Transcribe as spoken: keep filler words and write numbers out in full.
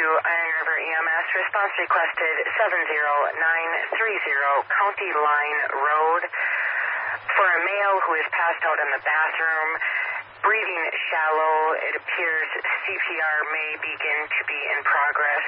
to Iron River E M S. Response requested seven zero nine three zero County Line Road for a male who is passed out in the bathroom, breathing shallow. It appears C P R may begin to be in progress.